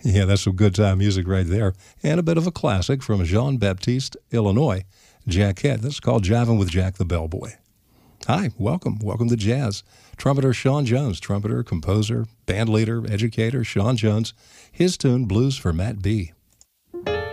Yeah, that's some good time music right there. And a bit of a classic from Jean-Baptiste, Illinois, Jackette. This is called Jiving with Jack the Bellboy. Hi, welcome. Welcome to Jazz. Trumpeter Sean Jones, trumpeter, composer, band leader, educator Sean Jones. His tune, Blues for Matt B.